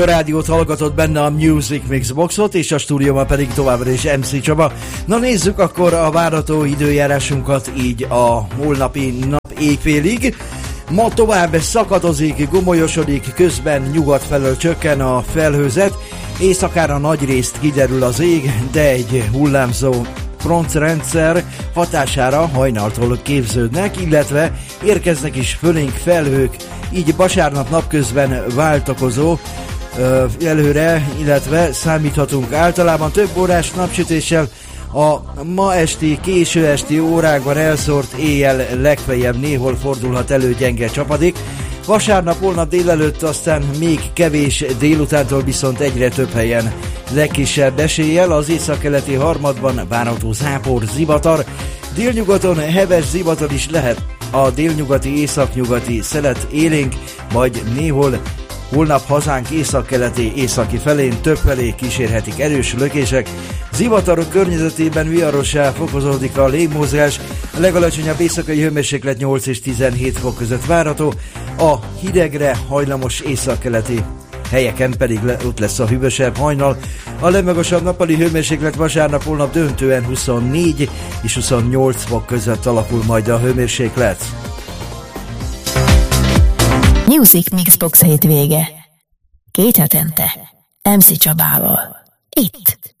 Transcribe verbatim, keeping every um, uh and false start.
A rádiót hallgatott, benne a Music Mix Boxot, és a stúdióban pedig továbbra is em cé Csaba. Na nézzük akkor a várható időjárásunkat így a holnapi nap éjfélig. Ma tovább szakadozik, gomolyosodik, közben nyugat felől csökken a felhőzet, éjszakára nagy részt kiderül az ég, de egy hullámzó frontrendszer hatására hajnaltól képződnek, illetve érkeznek is fölénk felhők, így vasárnap napközben váltakozó előre, illetve számíthatunk általában több órás napsütéssel. A ma esti, késő esti órákban elszórt éjjel legfeljebb néhol fordulhat elő gyenge csapadék. Vasárnap, holnap délelőtt aztán még kevés, délutántól viszont egyre több helyen legkisebb eséllyel, az északkeleti harmadban várható zápor, zivatar. Délnyugaton heves zivatar is lehet, a délnyugati, északnyugati szelet élénk, majd néhol holnap hazánk északkeleti, északi felén többfelé kísérhetik erős lökések. Zivatarok környezetében viharossá fokozódik a légmozgás, a legalacsonyabb éjszakai hőmérséklet nyolc és tizenhét fok között várható, a hidegre hajlamos északkeleti helyeken pedig le, ott lesz a hűvösebb hajnal. A legmagasabb nappali hőmérséklet vasárnap, holnap döntően huszonnégy és huszonnyolc fok között alakul majd a hőmérséklet. Music Mix Box hétvége. Két hetente em cé Csabával. Itt.